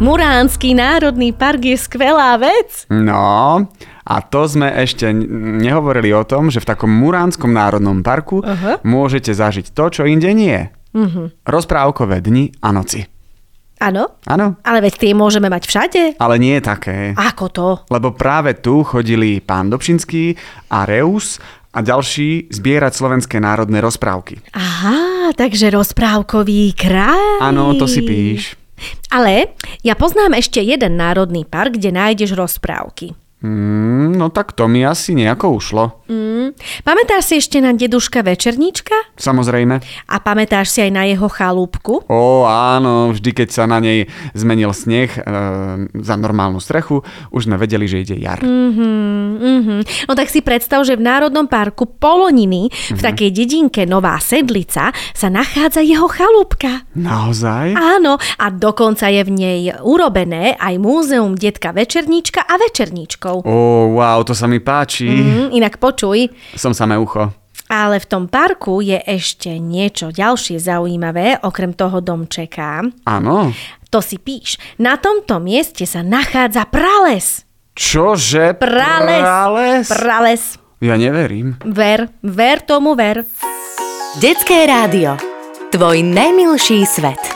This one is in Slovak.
Muránsky národný park je skvelá vec. No, a to sme ešte nehovorili o tom, že v takom Muránskom národnom parku môžete zažiť to, čo inde nie. Rozprávkové dni a noci. Áno? Áno. Ale veď tie môžeme mať všade. Ale nie také. Ako to? Lebo práve tu chodili pán Dobšinský a Reus a ďalší zbierať slovenské národné rozprávky. Aha, takže rozprávkový kraj. Áno, to si píš. Ale ja poznám ešte jeden národný park, kde nájdeš rozprávky. No tak to mi asi nejako ušlo. Pamätáš si ešte na deduška Večerníčka? Samozrejme. A pamätáš si aj na jeho chalúbku? Ó, áno, vždy keď sa na nej zmenil sneh za normálnu strechu, už sme vedeli, že ide jar. No tak si predstav, že v Národnom parku Poloniny, v takej dedinke Nová Sedlica, sa nachádza jeho chalúbka. Naozaj? Áno, a dokonca je v nej urobené aj múzeum detka Večerníčka a Večerníčkov. Ó, wow, to sa mi páči. Inak počuj. Som samé ucho. Ale v tom parku je ešte niečo ďalšie zaujímavé, okrem toho domčeka. Áno. To si píš. Na tomto mieste sa nachádza prales. Čože? Prales. Prales. Ja neverím. Ver tomu ver. Detské rádio. Tvoj najmilší svet.